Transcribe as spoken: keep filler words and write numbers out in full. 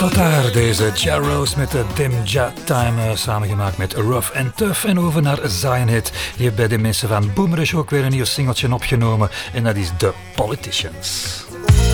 Tot daar deze Ja Rose met de Dim Ja Time, samengemaakt met Rough and Tough. En over naar Zion Hit. Hier bij de mensen van Boomerish ook weer een nieuw singeltje opgenomen. En dat is The Politicians.